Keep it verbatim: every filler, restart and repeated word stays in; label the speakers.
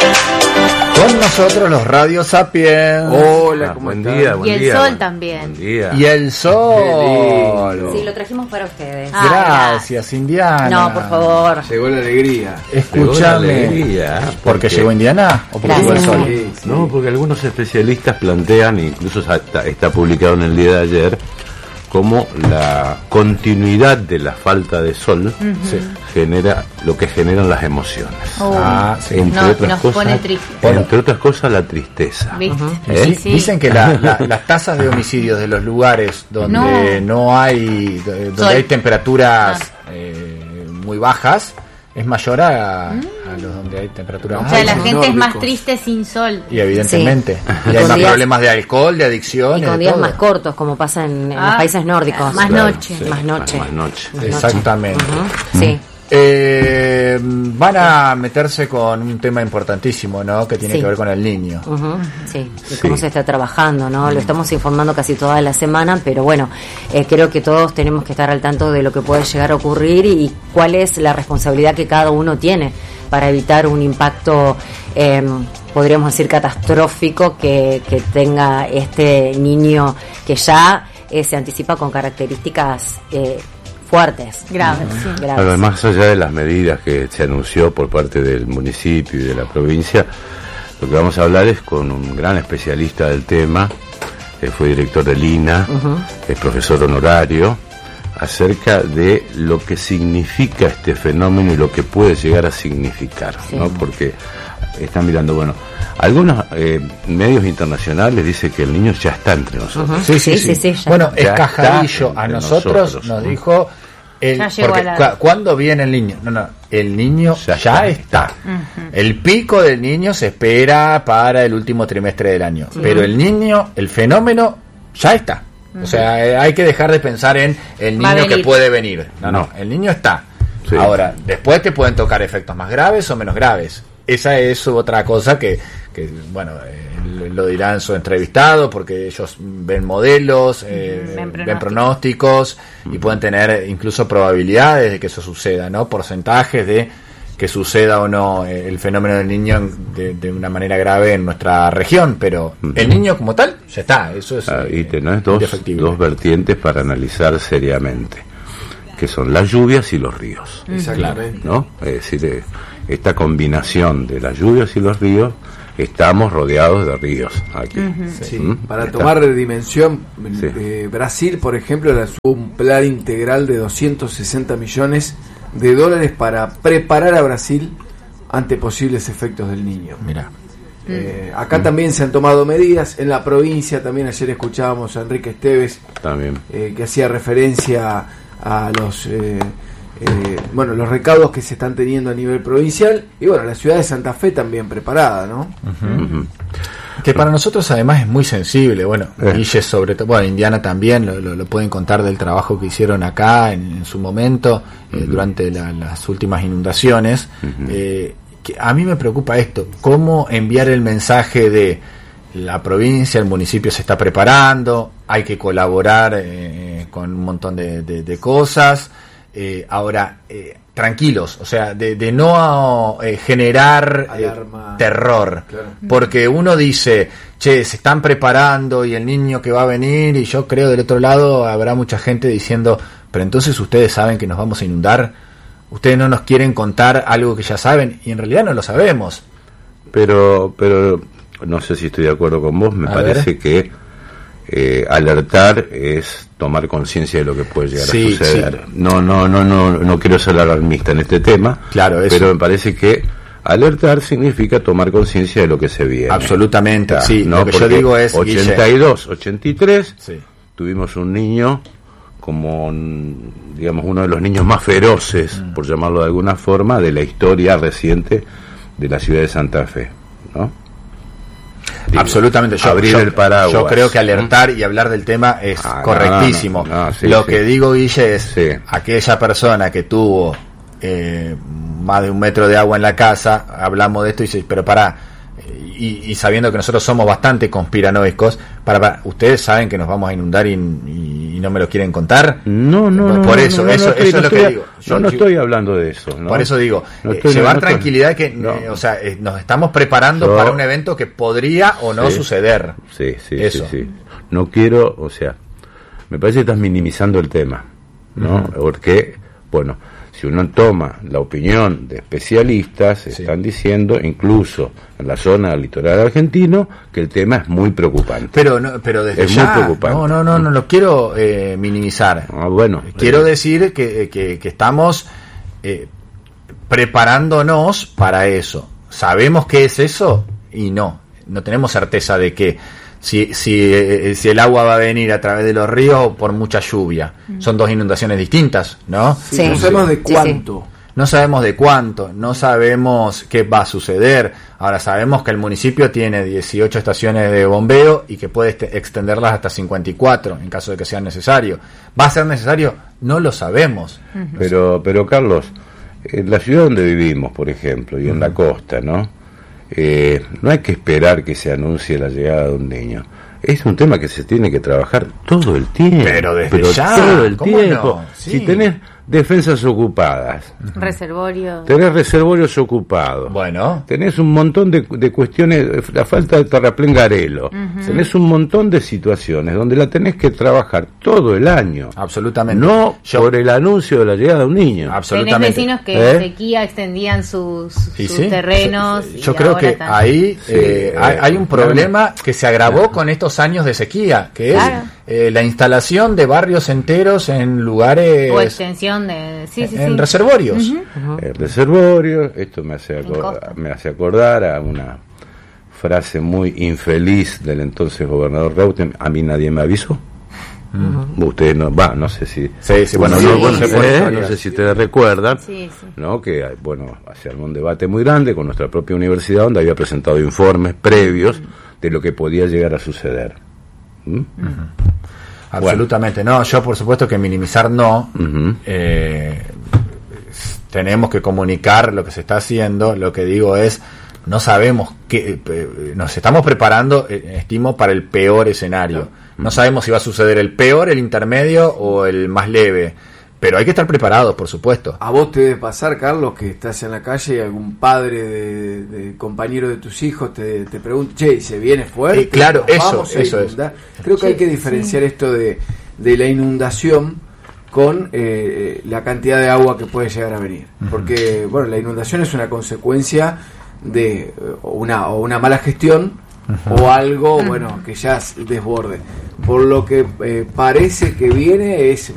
Speaker 1: Con nosotros los Radio Sapiens.
Speaker 2: Hola, ¿cómo buen día, buen
Speaker 3: Y el
Speaker 2: día,
Speaker 3: sol
Speaker 2: buen,
Speaker 3: también.
Speaker 2: Buen día.
Speaker 1: Y el sol.
Speaker 4: Sí, lo trajimos para ustedes.
Speaker 3: Ah,
Speaker 1: Gracias, Indiana.
Speaker 4: No, por favor.
Speaker 2: Llegó la alegría.
Speaker 1: Escúchame.
Speaker 2: Llegó la alegría,
Speaker 1: ¿Porque,
Speaker 2: porque
Speaker 1: llegó Indiana o porque
Speaker 4: Gracias.
Speaker 1: llegó el sol?
Speaker 2: Sí, sí. No, porque algunos especialistas plantean, incluso está, está publicado en el día de ayer, como la continuidad de la falta de sol
Speaker 3: Uh-huh.
Speaker 2: genera lo que generan las emociones.
Speaker 3: Oh.
Speaker 1: Ah, sí.
Speaker 2: Entre
Speaker 3: No,
Speaker 2: otras
Speaker 3: nos
Speaker 2: cosas,
Speaker 3: pone triste.
Speaker 2: entre otras cosas la tristeza.
Speaker 3: ¿Viste?
Speaker 2: ¿Eh?
Speaker 1: Sí,
Speaker 3: Sí.
Speaker 1: Dicen que la- la- las tasas de homicidios de los lugares donde no,
Speaker 3: No.
Speaker 1: hay donde
Speaker 3: Sol.
Speaker 1: hay temperaturas eh, muy bajas es mayor a, a los donde hay temperaturas
Speaker 3: O
Speaker 1: más
Speaker 3: sea, la
Speaker 1: altas.
Speaker 3: gente es más
Speaker 2: nórdicos.
Speaker 3: triste sin sol.
Speaker 1: Y evidentemente.
Speaker 4: Sí.
Speaker 1: Y
Speaker 4: Y
Speaker 1: hay
Speaker 4: con
Speaker 1: más
Speaker 4: días-
Speaker 1: problemas de alcohol, de adicción.
Speaker 4: Y con
Speaker 1: de
Speaker 4: días
Speaker 1: todo.
Speaker 4: más cortos, como pasa en, en
Speaker 3: Ah,
Speaker 4: los países nórdicos.
Speaker 3: más
Speaker 2: Claro,
Speaker 3: noche.
Speaker 2: sí,
Speaker 4: Más noche.
Speaker 2: Más, más noche.
Speaker 4: Más noche.
Speaker 1: Exactamente.
Speaker 4: Ujú, sí.
Speaker 1: Eh, van a meterse con un tema importantísimo, ¿no? Que tiene
Speaker 4: Sí.
Speaker 1: que ver con el niño.
Speaker 4: Ujú, sí, y
Speaker 2: Sí.
Speaker 4: cómo se está trabajando, ¿no? Lo estamos informando casi toda la semana, pero bueno, eh, creo que todos tenemos que estar al tanto de lo que puede llegar a ocurrir y cuál es la responsabilidad que cada uno tiene para evitar un impacto, eh, podríamos decir, catastrófico que, que tenga este niño que ya eh, se anticipa con características eh, fuertes.
Speaker 3: Graves, sí.
Speaker 4: Graves.
Speaker 2: Ahora, más allá de las medidas que se anunció por parte del municipio y de la provincia, lo que vamos a hablar es con un gran especialista del tema, que fue director del I N A,
Speaker 4: Ujú.
Speaker 2: es profesor honorario, acerca de lo que significa este fenómeno y lo que puede llegar a significar,
Speaker 4: Sí.
Speaker 2: ¿no? Porque están mirando, bueno, algunos eh, medios internacionales dicen que el niño ya está entre nosotros.
Speaker 4: Ujú.
Speaker 1: Sí, sí,
Speaker 4: Sí,
Speaker 1: sí.
Speaker 4: sí, sí, ya
Speaker 1: bueno,
Speaker 2: está. Ya
Speaker 1: Escajadillo
Speaker 2: está
Speaker 1: a
Speaker 2: entre
Speaker 1: nosotros,
Speaker 2: nosotros,
Speaker 1: nos
Speaker 2: ¿no?
Speaker 1: dijo el,
Speaker 3: Ya llegó
Speaker 1: porque
Speaker 3: a la-
Speaker 1: cua- ¿cuándo viene el niño? No, no, el niño ya,
Speaker 2: Ya
Speaker 1: está.
Speaker 2: está.
Speaker 3: Ujú.
Speaker 1: El pico del niño se espera para el último trimestre del año, pero el niño, el fenómeno ya está. O sea, eh, hay que dejar de pensar en el
Speaker 3: Va a
Speaker 1: niño que
Speaker 3: venir.
Speaker 1: puede venir. No, no,
Speaker 2: No.
Speaker 1: el niño está.
Speaker 2: Sí.
Speaker 1: Ahora, después te pueden tocar efectos más graves o menos graves. Esa es otra cosa que, que bueno, eh, lo dirán su entrevistado, porque ellos ven modelos, eh,
Speaker 3: Ven
Speaker 1: ven
Speaker 3: pronósticos.
Speaker 1: pronósticos y pueden tener incluso probabilidades de que eso suceda, ¿no? Porcentajes de que suceda o no eh, el fenómeno del niño en- de, de una manera grave en nuestra región, pero
Speaker 2: Ujú.
Speaker 1: el niño como tal ya está, eso es
Speaker 2: Ah, y
Speaker 1: eh,
Speaker 2: tenés dos,
Speaker 1: indefectible.
Speaker 2: dos vertientes para analizar seriamente, que son las lluvias y los ríos,
Speaker 5: Exactamente.
Speaker 2: ¿no? Es decir, eh, esta combinación de las lluvias y los ríos, estamos rodeados de ríos aquí.
Speaker 5: Sí.
Speaker 2: ¿Mm?
Speaker 5: Para
Speaker 2: Está.
Speaker 5: tomar de dimensión,
Speaker 2: Sí.
Speaker 5: eh, Brasil, por ejemplo, lanzó un plan integral de doscientos sesenta millones de dólares para preparar a Brasil ante posibles efectos del niño.
Speaker 1: Mira.
Speaker 5: Eh, acá también se han tomado medidas, en la provincia también ayer escuchábamos a Enrique Esteves
Speaker 2: También.
Speaker 5: eh, que hacía referencia a los eh, eh, bueno los recaudos que se están teniendo a nivel provincial y bueno, la ciudad de Santa Fe también preparada, ¿no?
Speaker 2: Ujú.
Speaker 1: Que para nosotros además es muy sensible, bueno,
Speaker 2: Eh.
Speaker 1: Guille sobre todo, bueno, Indiana también lo, lo- lo pueden contar del trabajo que hicieron acá en, en su momento, eh, durante la- las últimas inundaciones. Eh, que a mí me preocupa esto, cómo enviar el mensaje de la provincia, el municipio se está preparando, hay que colaborar eh, con un montón de, de- de cosas. Eh, ahora, eh, tranquilos, o sea, de, de no eh, generar eh,
Speaker 5: Alarma.
Speaker 1: terror,
Speaker 5: Claro.
Speaker 1: porque uno dice, che, se están preparando y el niño que va a venir, y yo creo del otro lado habrá mucha gente diciendo, pero entonces ustedes saben que nos vamos a inundar, ustedes no nos quieren contar algo que ya saben, y en realidad no lo sabemos.
Speaker 2: Pero, pero no sé si estoy de acuerdo con vos, me
Speaker 1: A
Speaker 2: parece
Speaker 1: ver.
Speaker 2: que eh, alertar es tomar conciencia de lo que puede llegar
Speaker 1: Sí,
Speaker 2: a suceder.
Speaker 1: sí.
Speaker 2: No, no, no, no, no quiero ser alarmista en este tema,
Speaker 1: Claro, eso.
Speaker 2: pero me parece que alertar significa tomar conciencia de lo que se viene.
Speaker 1: Absolutamente,
Speaker 2: Está,
Speaker 1: sí,
Speaker 2: ¿no?
Speaker 1: lo que yo
Speaker 2: Porque
Speaker 1: digo es,
Speaker 2: ochenta y dos, ochenta y tres
Speaker 1: Sí.
Speaker 2: tuvimos un niño como, mm, digamos, uno de los niños más feroces,
Speaker 1: Mm.
Speaker 2: por llamarlo de alguna forma, de la historia reciente de la ciudad de Santa Fe, ¿no? Digo,
Speaker 1: Absolutamente, yo,
Speaker 2: abrir
Speaker 1: yo-
Speaker 2: el paraguas.
Speaker 1: yo creo que alertar y hablar del tema es
Speaker 2: Ah, no,
Speaker 1: correctísimo.
Speaker 2: no, no, no, sí,
Speaker 1: Lo
Speaker 2: sí.
Speaker 1: que digo, Guille, es
Speaker 2: Sí.
Speaker 1: aquella persona que tuvo eh, más de un metro de agua en la casa, hablamos de esto y dice, pero pará, y, y sabiendo que nosotros somos bastante conspiranoicos, para, para, ustedes saben que nos vamos a inundar y, y y no me lo quieren contar.
Speaker 2: No, no, no.
Speaker 1: Por eso,
Speaker 2: no, no,
Speaker 1: eso,
Speaker 2: no estoy,
Speaker 1: eso es
Speaker 2: no
Speaker 1: lo
Speaker 2: estoy,
Speaker 1: que digo. Yo,
Speaker 2: no, no estoy hablando de eso. ¿no?
Speaker 1: Por eso digo,
Speaker 2: no
Speaker 1: eh,
Speaker 2: estoy,
Speaker 1: llevar
Speaker 2: no, no,
Speaker 1: tranquilidad que,
Speaker 2: no.
Speaker 1: eh, o sea, eh, nos estamos preparando
Speaker 2: Yo,
Speaker 1: para un evento que podría o no
Speaker 2: sí,
Speaker 1: suceder.
Speaker 2: Sí, sí,
Speaker 1: eso.
Speaker 2: sí, sí. No quiero, o sea, me parece que estás minimizando el tema, ¿no? Uh-huh. Porque, bueno, si uno toma la opinión de especialistas, sí, están diciendo, incluso en la zona del litoral argentino, que el tema es muy preocupante.
Speaker 1: Pero no, pero desde
Speaker 2: es
Speaker 1: ya,
Speaker 2: muy preocupante.
Speaker 1: No, no, no, no lo quiero eh, minimizar.
Speaker 2: Ah, bueno.
Speaker 1: Quiero
Speaker 2: eh,
Speaker 1: decir que, que, que estamos eh, preparándonos para eso. ¿Sabemos qué es eso? Y no, no tenemos certeza de que si, si, eh, si el agua va a venir a través de los ríos o por mucha lluvia. Mm. Son dos inundaciones distintas, ¿no?
Speaker 5: Sí, no sabemos de cuánto.
Speaker 1: Sí, sí. No sabemos de cuánto, no sabemos qué va a suceder. Ahora sabemos que el municipio tiene dieciocho estaciones de bombeo y que puede este, extenderlas hasta cincuenta y cuatro en caso de que sea necesario. ¿Va a ser necesario? No lo sabemos.
Speaker 2: Uh-huh. Pero, pero Carlos, en la ciudad donde vivimos, por ejemplo, y en uh-huh. la costa, ¿no? Eh, no hay que esperar que se anuncie la llegada de un niño. Es un tema que se tiene que trabajar todo el tiempo.
Speaker 1: Pero desde
Speaker 2: pero
Speaker 1: ya,
Speaker 2: todo el
Speaker 1: ¿cómo
Speaker 2: tiempo.
Speaker 1: No? Sí.
Speaker 2: Si tenés defensas ocupadas,
Speaker 4: reservorios,
Speaker 2: tenés reservorios ocupados,
Speaker 1: bueno,
Speaker 2: tenés un montón de, de cuestiones, la falta de terraplén Garelo, uh-huh. tenés un montón de situaciones donde la tenés que trabajar todo el año.
Speaker 1: Absolutamente.
Speaker 2: No Yo, por el anuncio de la llegada de un niño.
Speaker 3: Absolutamente. Tenés vecinos que ¿Eh? en sequía extendían sus, sus
Speaker 1: sí?
Speaker 3: terrenos.
Speaker 1: Yo, yo creo que están... ahí
Speaker 2: sí,
Speaker 1: eh, hay, hay un problema que se agravó claro. con estos años de sequía, que
Speaker 3: claro.
Speaker 1: es eh, la instalación de barrios enteros en lugares...
Speaker 3: O extensión de... Sí, sí,
Speaker 1: en
Speaker 3: sí.
Speaker 1: reservorios.
Speaker 2: Uh-huh. Uh-huh. El reservorio, esto me hace, acordar, me hace acordar a una frase muy infeliz del entonces gobernador Reutemann: a mí nadie me avisó. Uh-huh. Ustedes no, va, no sé si,
Speaker 1: sí, sí,
Speaker 2: bueno,
Speaker 1: sí,
Speaker 2: no,
Speaker 1: sí,
Speaker 2: bueno,
Speaker 1: sí,
Speaker 2: eh,
Speaker 1: sí,
Speaker 2: no
Speaker 1: sí,
Speaker 2: sé
Speaker 1: sí.
Speaker 2: si ustedes recuerdan,
Speaker 3: sí, sí.
Speaker 2: ¿no? Que bueno, se armó un debate muy grande con nuestra propia universidad donde había presentado informes previos uh-huh. de lo que podía llegar a suceder. ¿Mm?
Speaker 1: Uh-huh. Absolutamente, bueno. No, yo por supuesto que minimizar no,
Speaker 2: uh-huh.
Speaker 1: eh, tenemos que comunicar lo que se está haciendo. Lo que digo es, no sabemos qué, eh, nos estamos preparando, eh, estimo, para el peor escenario. No. no sabemos si va a suceder el peor, el intermedio o el más leve, pero hay que estar preparados, por supuesto.
Speaker 5: A vos te debe pasar, Carlos, que estás en la calle y algún padre de, de compañero de tus hijos te, te pregunta, che, ¿se viene fuerte?
Speaker 1: Eh, claro, eso, eso es.
Speaker 5: Creo que sí, hay que diferenciar sí. esto de, de la inundación con eh, la cantidad de agua que puede llegar a venir. Uh-huh. Porque, bueno, la inundación es una consecuencia de una, o una mala gestión uh-huh. o algo, uh-huh. bueno, que ya desborde. Por lo que eh, parece que viene es